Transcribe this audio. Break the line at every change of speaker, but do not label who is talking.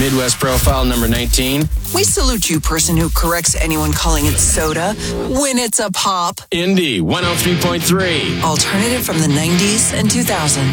Midwest Profile number 19.
We salute you, person who corrects anyone calling it soda when it's a pop.
Indy 103.3.
Alternative from the 90s and 2000s.